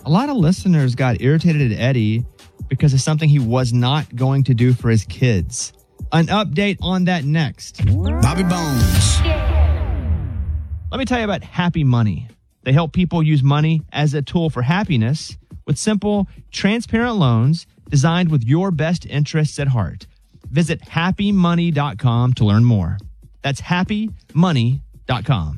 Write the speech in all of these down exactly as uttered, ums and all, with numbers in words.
A lot of listeners got irritated at Eddie because of something he was not going to do for his kids. An update on that next. Bobby Bones. Let me tell you about Happy Money. They help people use money as a tool for happiness with simple, transparent loans designed with your best interests at heart. Visit happy money dot com to learn more. That's happy money dot com.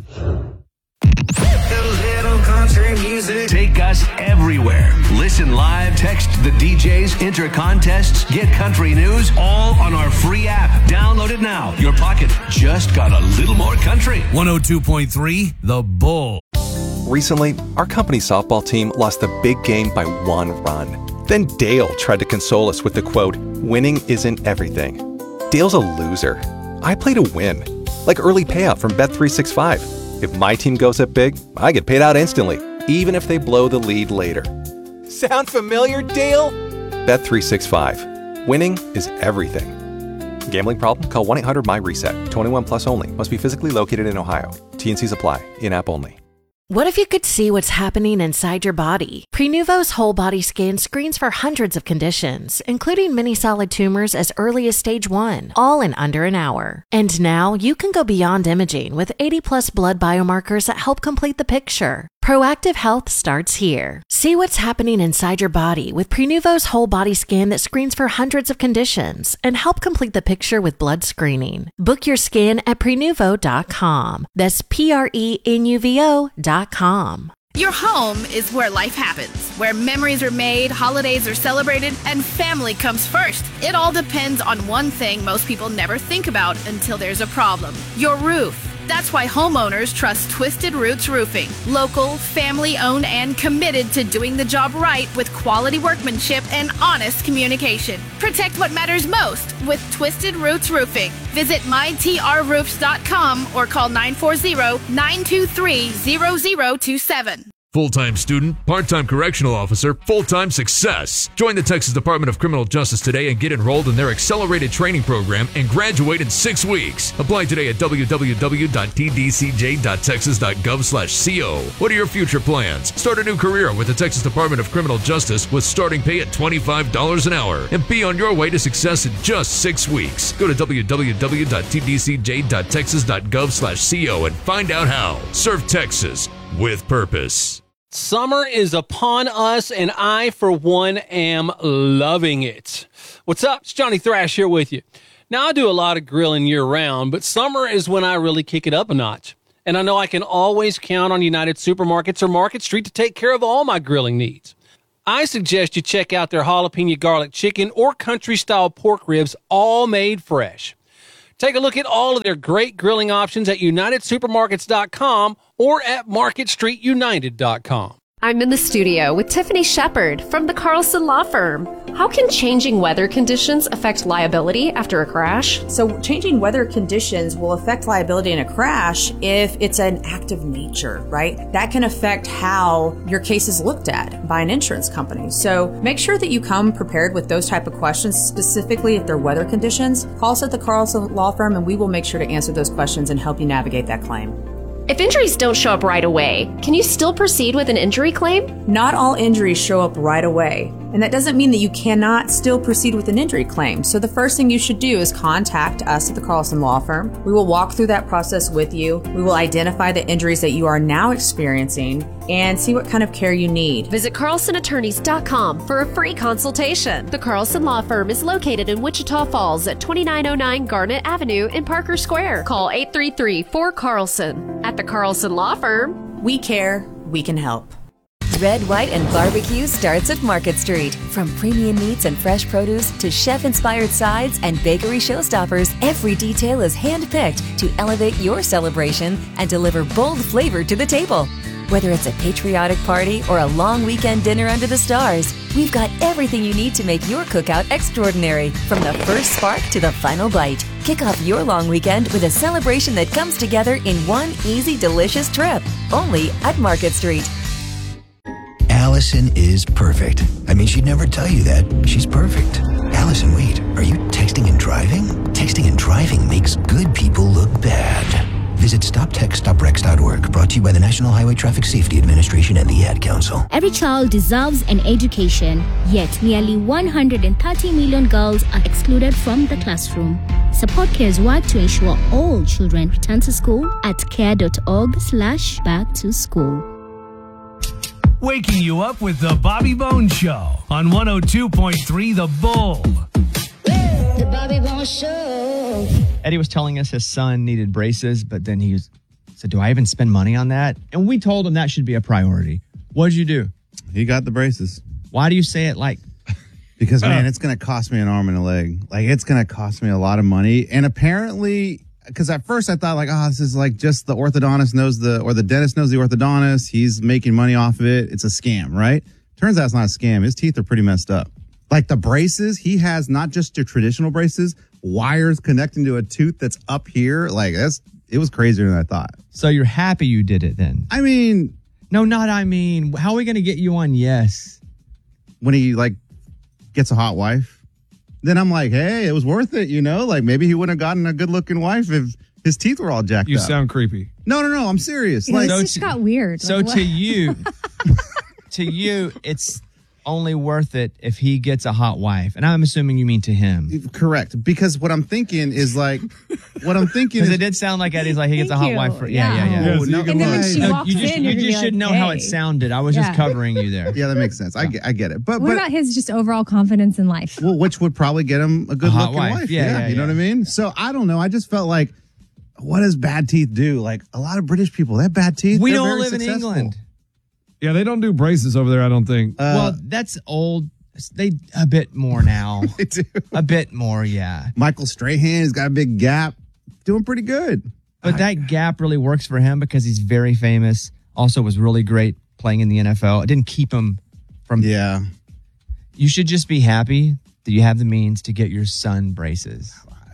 Take us everywhere. Listen live, text the D Js, enter contests, get country news, all on our free app. Download it now. Your pocket just got a little more country. one oh two point three The Bull. Recently, our company softball team lost the big game by one run. Then Dale tried to console us with the quote, "Winning isn't everything." Dale's a loser. I play to win. Like early payout from Bet three sixty-five. If my team goes up big, I get paid out instantly, even if they blow the lead later. Sound familiar, Dale? Bet three sixty-five. Winning is everything. Gambling problem? Call one eight hundred M Y reset. twenty-one plus only. Must be physically located in Ohio. T N Cs apply. In-app only. What if you could see what's happening inside your body? Prenuvo's whole body scan screens for hundreds of conditions, including many solid tumors as early as stage one, all in under an hour. And now you can go beyond imaging with eighty plus blood biomarkers that help complete the picture. Proactive health starts here. See what's happening inside your body with Prenuvo's whole body scan that screens for hundreds of conditions and help complete the picture with blood screening. Book your scan at prenuvo dot com. That's P R E N U V O dot com. Your home is where life happens, where memories are made, holidays are celebrated, and family comes first. It all depends on one thing most people never think about until there's a problem: your roof. That's why homeowners trust Twisted Roots Roofing. Local, family-owned, and committed to doing the job right with quality workmanship and honest communication. Protect what matters most with Twisted Roots Roofing. Visit my T R roofs dot com or call nine four zero, nine two three, zero zero two seven. Full-time student, part-time correctional officer, full-time success. Join the Texas Department of Criminal Justice today and get enrolled in their accelerated training program and graduate in six weeks. Apply today at w w w dot t d c j dot texas dot gov slash co. What are your future plans? Start a new career with the Texas Department of Criminal Justice with starting pay at twenty-five dollars an hour and be on your way to success in just six weeks. Go to w w w dot t d c j dot texas dot gov slash co and find out how. Serve Texas with purpose. Summer is upon us, and I, for one, am loving it. What's up? It's Johnny Thrash here with you. Now, I do a lot of grilling year-round, but summer is when I really kick it up a notch. And I know I can always count on United Supermarkets or Market Street to take care of all my grilling needs. I suggest you check out their jalapeno garlic chicken or country-style pork ribs, all made fresh. Take a look at all of their great grilling options at united supermarkets dot com or at market street united dot com. I'm in the studio with Tiffany Shepard from the Carlson Law Firm. How can changing weather conditions affect liability after a crash? So changing weather conditions will affect liability in a crash if it's an act of nature, right? That can affect how your case is looked at by an insurance company. So make sure that you come prepared with those type of questions, specifically if they're weather conditions. Call us at the Carlson Law Firm and we will make sure to answer those questions and help you navigate that claim. If injuries don't show up right away, can you still proceed with an injury claim? Not all injuries show up right away, and that doesn't mean that you cannot still proceed with an injury claim. So the first thing you should do is contact us at the Carlson Law Firm. We will walk through that process with you. We will identify the injuries that you are now experiencing and see what kind of care you need. Visit carlson attorneys dot com for a free consultation. The Carlson Law Firm is located in Wichita Falls at twenty-nine oh nine Garnet Avenue in Parker Square. Call eight three three, four, Carlson. At the Carlson Law Firm, we care, we can help. Red, White, and Barbecue starts at Market Street. From premium meats and fresh produce to chef-inspired sides and bakery showstoppers, every detail is hand-picked to elevate your celebration and deliver bold flavor to the table. Whether it's a patriotic party or a long weekend dinner under the stars, we've got everything you need to make your cookout extraordinary, from the first spark to the final bite. Kick off your long weekend with a celebration that comes together in one easy, delicious trip, only at Market Street. Allison is perfect. I mean, she'd never tell you that. She's perfect. Allison, wait, are you texting and driving? Texting and driving makes good people look bad. Visit stop text stop rex dot org. Brought to you by the National Highway Traffic Safety Administration and the Ad Council. Every child deserves an education, yet nearly one hundred thirty million girls are excluded from the classroom. Support Care's work to ensure all children return to school at care.org slash back to school. Waking you up with the Bobby Bones Show on one oh two point three The Bull. The Bobby Bones Show. Eddie was telling us his son needed braces, but then he was, said, do I even spend money on that? And we told him that should be a priority. What did you do? He got the braces. Why do you say it like... Because, man, it's going to cost me an arm and a leg. Like, it's going to cost me a lot of money. And apparently, because at first I thought, like, oh, this is like just the orthodontist knows the, or the dentist knows the orthodontist. He's making money off of it. It's a scam, right? Turns out it's not a scam. His teeth are pretty messed up. Like the braces, he has not just your traditional braces, wires connecting to a tooth that's up here. Like, that's, it was crazier than I thought. So you're happy you did it then? I mean... No, not I mean. How are we going to get you on yes? When he, like... gets a hot wife, then I'm like, hey, it was worth it, you know? Like, maybe he wouldn't have gotten a good-looking wife if his teeth were all jacked You up. sound creepy. No, no, no, I'm serious. Yeah, Like, this just got weird. So Like, to what? you, to you, it's only worth it if he gets a hot wife. And I'm assuming you mean to him. Correct. Because what I'm thinking is like, what I'm thinking Because is... it did sound like Eddie's like he gets Thank a hot you. wife for... Yeah, Yeah. yeah, yeah. Oh, no, And then when she no, walks you just, in, you you're just gonna should be know like, how it hey. sounded. I was Yeah. just covering you there. Yeah, that makes sense. I get, I get it. But, What but about his just overall confidence in life? well, which would probably get him a good hot looking wife. wife. Yeah, yeah, you know yeah. what I mean? So I don't know. I just felt like, what does bad teeth do? Like a lot of British people, they have bad teeth. We They're don't very live in successful. England. Yeah, they don't do braces over there, I don't think. Uh, well, that's old. They a bit more now. They do. A bit more, yeah. Michael Strahan has got a big gap. Doing pretty good. But that gap really works for him because he's very famous. Also was really great playing in the N F L. It didn't keep him from... Yeah. You should just be happy that you have the means to get your son braces.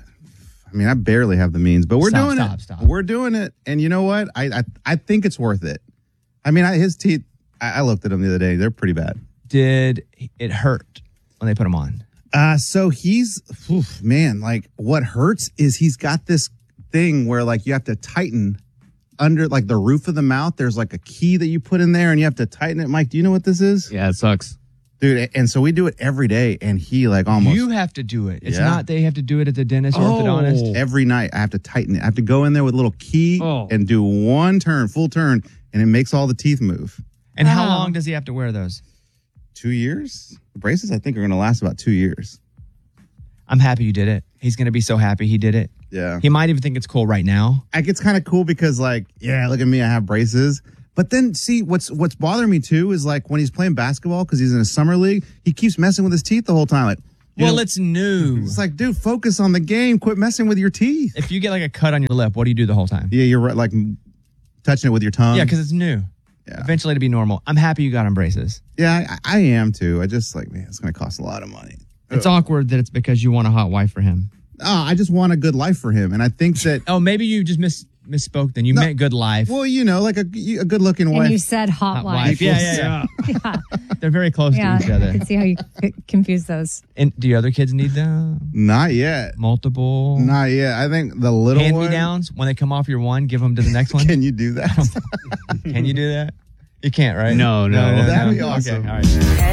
I mean, I barely have the means, but we're Stop, doing stop, it. stop. We're doing it. And you know what? I I, I think it's worth it. I mean, I, his teeth, I, I looked at them the other day. They're pretty bad. Did it hurt when they put him on? Uh, so he's, oof, man, like what hurts is he's got this thing where like you have to tighten under like the roof of the mouth. There's like a key that you put in there and you have to tighten it. Mike, do you know what this is? Yeah, it sucks. Dude, and so we do it every day and he like almost. You have to do it. It's Yeah. not they have to do it at the dentist or Oh. orthodontist. Every night I have to tighten it. I have to go in there with a little key Oh. and do one turn, full turn, and it makes all the teeth move. And how Wow. long does he have to wear those? Two years? The braces, I think, are going to last about two years. I'm happy you did it. He's going to be so happy he did it. Yeah. He might even think it's cool right now. Like, it's kind of cool because, like, yeah, look at me, I have braces. But then, see, what's what's bothering me, too, is, like, when he's playing basketball because he's in a summer league, he keeps messing with his teeth the whole time. Like, you Well, know, it's new. it's like, dude, focus on the game. Quit messing with your teeth. If you get like a cut on your lip, what do you do the whole time? Yeah, you're right, like, touching it with your tongue. Yeah, because it's new. Yeah. Eventually, to be normal. I'm happy you got him braces. Yeah, I, I am, too. I just, like, man, it's going to cost a lot of money. It's awkward that it's because you want a hot wife for him. Oh, I just want a good life for him. And I think that, Oh, maybe you just miss, misspoke then. You No. meant good life. well, you know, like a, a good looking And wife. you said hot, Hot wife. wife. Yeah, yeah, yeah. Yeah. They're very close Yeah. to each I other. can see how you c- confuse those. And do your other kids need them? Not yet. Multiple Not yet. I think the little hand one. me downs when they come off your one, give them to the next one. Can you do that? Can you do that? You can't, right? No, no. That'd be awesome. Okay, all right.